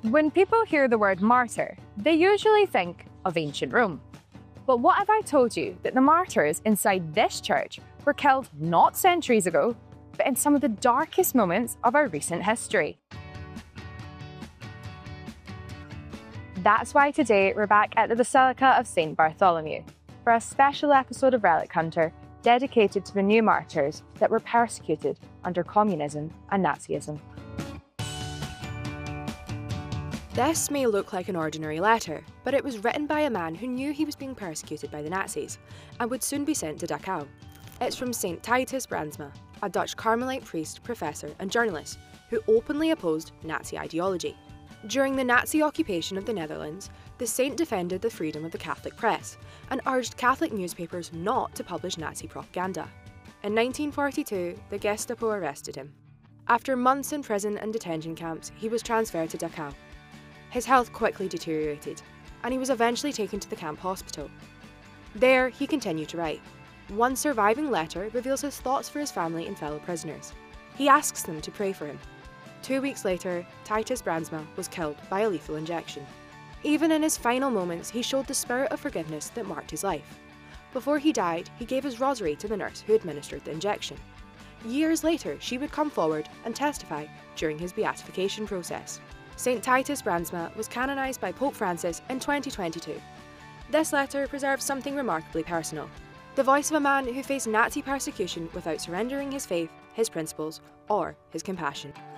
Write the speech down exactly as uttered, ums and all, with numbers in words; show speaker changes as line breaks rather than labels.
When people hear the word martyr, they usually think of ancient Rome. But what if I told you that the martyrs inside this church were killed not centuries ago, but in some of the darkest moments of our recent history? That's why today we're back at the Basilica of Saint Bartholomew for a special episode of Relic Hunter dedicated to the new martyrs that were persecuted under communism and Nazism.
This may look like an ordinary letter, but it was written by a man who knew he was being persecuted by the Nazis and would soon be sent to Dachau. It's from Saint Titus Brandsma, a Dutch Carmelite priest, professor and journalist who openly opposed Nazi ideology. During the Nazi occupation of the Netherlands, the saint defended the freedom of the Catholic press and urged Catholic newspapers not to publish Nazi propaganda. In nineteen forty-two, the Gestapo arrested him. After months in prison and detention camps, he was transferred to Dachau. His health quickly deteriorated, and he was eventually taken to the camp hospital. There, he continued to write. One surviving letter reveals his thoughts for his family and fellow prisoners. He asks them to pray for him. Two weeks later, Titus Brandsma was killed by a lethal injection. Even in his final moments, he showed the spirit of forgiveness that marked his life. Before he died, he gave his rosary to the nurse who administered the injection. Years later, she would come forward and testify during his beatification process. Saint Titus Brandsma was canonised by Pope Francis in twenty twenty-two. This letter preserves something remarkably personal: the voice of a man who faced Nazi persecution without surrendering his faith, his principles, or his compassion.